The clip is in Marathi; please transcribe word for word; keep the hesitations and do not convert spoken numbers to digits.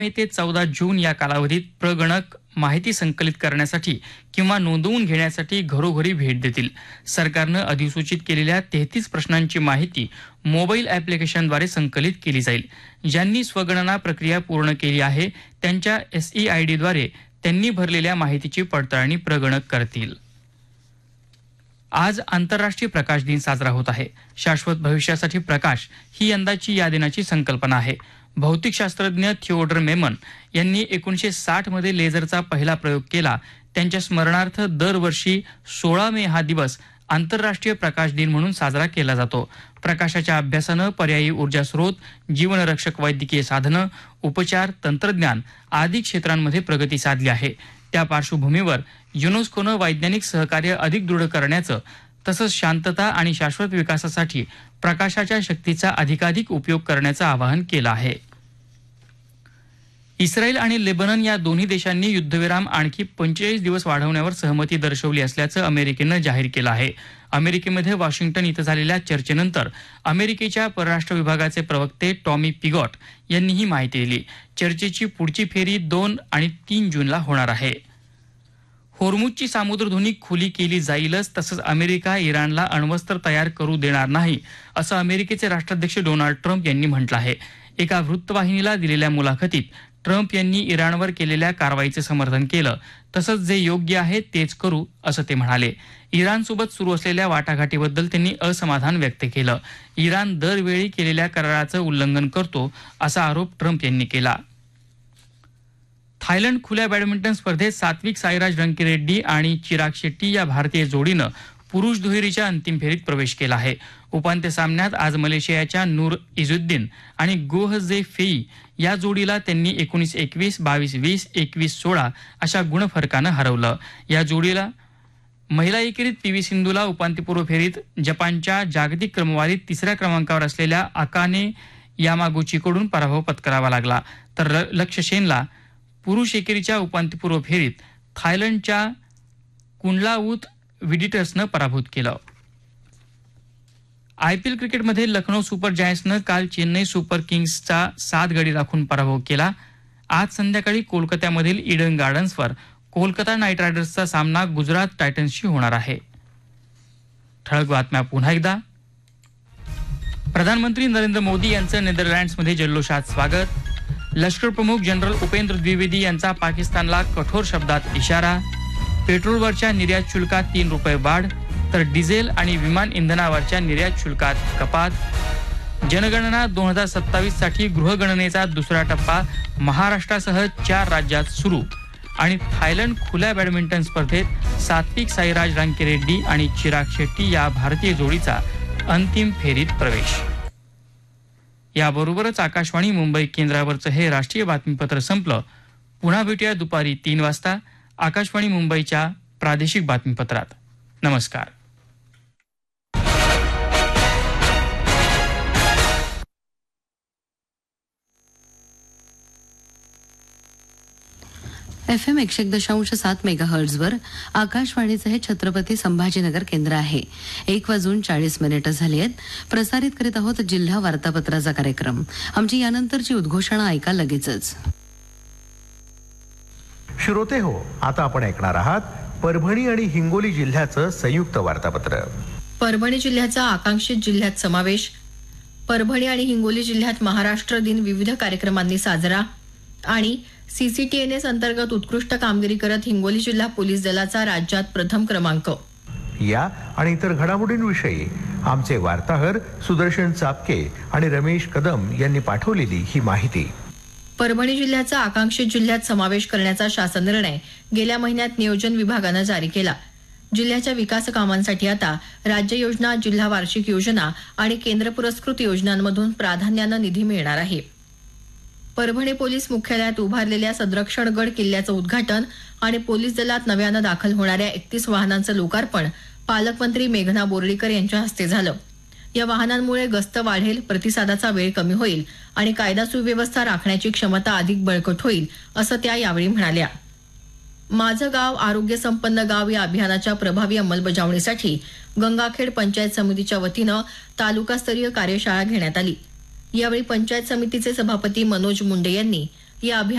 ते चौदा जून या कालावधीत प्रगणक माहिती संकलित करण्यासाठी किंवा नोंदवून घेण्यासाठी घरोघरी भेट देतील. सरकारनं अधिसूचित केलेल्या तेहतीस प्रश्नांची माहिती मोबाईल ॲप्लिकेशनद्वारे संकलित केली जाईल. ज्यांनी स्वगणना प्रक्रिया पूर्ण केली आहे त्यांच्या एसईआयडीद्वारे त्यांनी भरलेल्या माहितीची पडताळणी प्रगणक करतील. आज आंतरराष्ट्रीय प्रकाश दिन साजरा होत आहे. शाश्वत भविष्यासाठी प्रकाश ही यंदाची या दिनाची संकल्पना आहे. भौतिकशास्त्रज्ञ थिओडर मेमन यांनी एकोणीसशे साठ मध्ये लेझरचा पहिला प्रयोग केला. त्यांच्या स्मरणार्थ दरवर्षी सोळा मे हा दिवस आंतरराष्ट्रीय प्रकाश दिन म्हणून साजरा केला जातो. प्रकाशाच्या अभ्यासानं पर्यायी ऊर्जा स्रोत, जीवनरक्षक वैद्यकीय साधनं, उपचार, तंत्रज्ञान आदी क्षेत्रांमध्ये प्रगती साधली आहे. त्या पार्श्वभूमीवर युनेस्कोनं वैज्ञानिक सहकार्य अधिक दृढ करण्याचं तसंच शांतता आणि शाश्वत विकासासाठी प्रकाशाच्या शक्तीचा अधिकाधिक उपयोग करण्याचं आवाहन केलं आहे. इस्रायल आणि लेबनन या दोन्ही देशांनी युद्धविराम आणखी पंचेचाळीस दिवस वाढवण्यावर सहमती दर्शवली असल्याचं अमेरिकेनं जाहीर केलं आहे. अमेरिकेमध्ये वॉशिंग्टन इथं झालेल्या चर्चेनंतर अमेरिकेच्या परराष्ट्र विभागाचे प्रवक्ते टॉमी पिगॉट यांनी ही माहिती दिली. चर्चेची पुढची फेरी दोन आणि तीन जूनला होणार आहे. होर्मुझची सामुद्रधुनी खुली केली जाईलच, तसंच अमेरिका इराणला अण्वस्त्र तयार करू देणार नाही असं अमेरिकेचे राष्ट्राध्यक्ष डोनाल्ड ट्रम्प यांनी म्हटलं आहे. एका वृत्तवाहिनीला दिलेल्या मुलाखतीत ट्रम्प यांनी इराणवर केलेल्या कारवाईचे समर्थन केलं. तसंच जे योग्य आहे तेच करू असं ते म्हणाले. इराणसोबत सुरू असलेल्या वाटाघाटीबद्दल त्यांनी असमाधान व्यक्त केलं. इराण दरवेळी केलेल्या कराराचं उल्लंघन करतो असा आरोप ट्रम्प यांनी केला. थायलंड खुल्या बॅडमिंटन स्पर्धेत सात्विक साईराज रंकीरेड्डी आणि चिराग शेट्टी या भारतीय जोडीनं पुरुष दुहेरीच्या अंतिम फेरीत प्रवेश केला आहे. उपांत्य सामन्यात आज मलेशियाच्या नूर इझुद्दीन आणि गोह जे फेई या जोडीला त्यांनी एकोणीस एकवीस, बावीस वीस, एकवीस सोळा अशा गुणफरकानं हरवलं. या जोडीला महिला एकेरीत पी व्ही सिंधूला उपांत्यपूर्व फेरीत जपानच्या जागतिक क्रमवारीत तिसऱ्या क्रमांकावर असलेल्या अकाने यामागुचीकडून पराभव पत्करावा लागला. तर लक्ष्य सेनला पुरुष एकेरीच्या उपांत्यपूर्व फेरीत थायलंडच्या कुंडलावूत विडिटर्सनं पराभूत केलं. आयपीएल क्रिकेटमध्ये लखनौ सुपर जायंट्सनं काल चेन्नई सुपर किंग्सचा सात गडी राखून पराभव केला. आज संध्याकाळी कोलकात्यामधील ईडन गार्डन्सवर कोलकाता नाईट रायडर्सचा सामना गुजरात टायटन्सशी होणार आहे. ठळक बातम्या पुन्हा एकदा. प्रधानमंत्री नरेंद्र मोदी यांचं नेदरलँड्समध्ये जल्लोषात स्वागत. लष्कर प्रमुख जनरल उपेंद्र द्विवेदी यांचा पाकिस्तानला कठोर शब्दात इशारा. पेट्रोलवरच्या निर्यात शुल्कात तीन रुपये वाढ, तर डिझेल आणि विमान इंधनावरच्या निर्यात शुल्कात कपात. जनगणना दोन हजार सत्तावीस साठी गृहगणनेचा दुसरा टप्पा महाराष्ट्रासह चार राज्यात सुरू. आणि थायलंड खुल्या बॅडमिंटन स्पर्धेत सात्विक साईराज रंकीरेड्डी आणि चिराग शेट्टी या भारतीय जोडीचा अंतिम फेरीत प्रवेश. याबरोबरच आकाशवाणी मुंबई केंद्रावरचं हे राष्ट्रीय बातमीपत्र संपलं. पुन्हा भेटूया दुपारी तीन वाजता आकाशवाणी मुंबईच्या प्रादेशिक बातमीपत्रात. नमस्कार. एफ एम एकशे एक दशांश सात मेगाहर्ट्झवर आकाशवाणीचं हे छत्रपती संभाजीनगर केंद्र आहे. एक वाजून चाळीस मिनिटं झाली आहेत. प्रसारित करीत आहोत जिल्हा वार्तापत्राचा कार्यक्रम. आमची यानंतरची उद्घोषणा ऐका लगेचच. श्रोते हो, आता आपण ऐकणार आहात परभणी आणि हिंगोली जिल्ह्याचं संयुक्त वार्तापत्र. परभणी जिल्ह्याचा आकांक्षित जिल्ह्यात समावेश. परभणी आणि हिंगोली जिल्ह्यात महाराष्ट्र दिन विविध कार्यक्रमांनी साजरा. आणि सीसीटीएनएस अंतर्गत उत्कृष्ट कामगिरी करत हिंगोली जिल्हा पोलीस दलाचा राज्यात प्रथम क्रमांक. या आणि इतर घडामोडींविषयी आमचे वार्ताहर सुदर्शन चापके आणि रमेश कदम यांनी पाठवलेली ही माहिती. परभणी जिल्ह्याचा आकांक्षित जिल्ह्यात समावेश करण्याचा शासन निर्णय गेल्या महिन्यात नियोजन विभागानं जारी केला. जिल्ह्याच्या विकास कामांसाठी आता राज्य योजना, जिल्हा वार्षिक योजना आणि केंद्र पुरस्कृत योजनांमधून प्राधान्यानं निधी मिळणार आहे. परभणी पोलीस मुख्यालयात उभारलेल्या संरक्षण गड किल्ल्याचं उद्घाटन आणि पोलीस दलात नव्यानं दाखल होणाऱ्या एकतीस वाहनांचं लोकार्पण पालकमंत्री मेघना बोर्डीकर यांच्या हस्ते झालं. या वाहनांमुळे गस्त वाढेल, प्रतिसादाचा वेळ कमी होईल आणि कायदा सुव्यवस्था राखण्याची क्षमता अधिक बळकट होईल असं त्या यावेळी म्हणाल्या. माझं गाव आरोग्य संपन्न गाव या अभियानाच्या प्रभावी अंमलबजावणीसाठी गंगाखेड पंचायत समितीच्या वतीनं तालुकास्तरीय कार्यशाळा घेण्यात आली. यावेळी पंचायत समितीचे सभापती मनोज मुंडे यांनी या अभियान